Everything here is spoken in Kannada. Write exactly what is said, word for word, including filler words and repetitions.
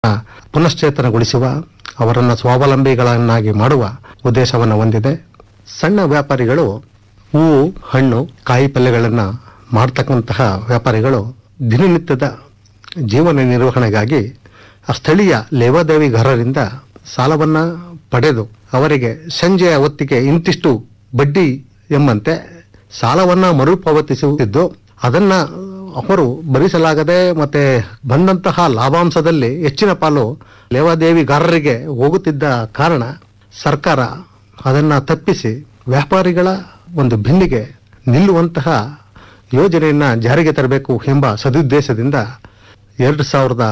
ಪುನಶ್ಚೇತನಗೊಳಿಸುವ, ಅವರನ್ನು ಸ್ವಾವಲಂಬಿಗಳನ್ನಾಗಿ ಮಾಡುವ ಉದ್ದೇಶವನ್ನು ಹೊಂದಿದೆ. ಸಣ್ಣ ವ್ಯಾಪಾರಿಗಳು ಹೂವು, ಹಣ್ಣು, ಕಾಯಿ ಪಲ್ಯಗಳನ್ನು ಮಾಡ್ತಕ್ಕಂತಹ ವ್ಯಾಪಾರಿಗಳು ದಿನನಿತ್ಯದ ಜೀವನ ನಿರ್ವಹಣೆಗಾಗಿ ಆ ಸ್ಥಳೀಯ ಲೇವಾದೇವಿಗಾರರಿಂದ ಸಾಲವನ್ನು ಪಡೆದು ಅವರಿಗೆ ಸಂಜೆಯ ಹೊತ್ತಿಗೆ ಇಂತಿಷ್ಟು ಬಡ್ಡಿ ಎಂಬಂತೆ ಸಾಲವನ್ನು ಮರುಪಾವತಿಸುತ್ತಿದ್ದು, ಅದನ್ನು ಅವರು ಭರಿಸಲಾಗದೆ ಮತ್ತೆ ಬಂದಂತಹ ಲಾಭಾಂಶದಲ್ಲಿ ಹೆಚ್ಚಿನ ಪಾಲು ಲೇವಾದೇವಿಗಾರರಿಗೆ ಹೋಗುತ್ತಿದ್ದ ಕಾರಣ ಸರ್ಕಾರ ಅದನ್ನು ತಪ್ಪಿಸಿ ವ್ಯಾಪಾರಿಗಳ ಒಂದು ಬೆನ್ನಿಗೆ ನಿಲ್ಲುವಂತಹ ಯೋಜನೆಯನ್ನು ಜಾರಿಗೆ ತರಬೇಕು ಎಂಬ ಸದುದ್ದೇಶದಿಂದ ಎರಡು ಸಾವಿರದ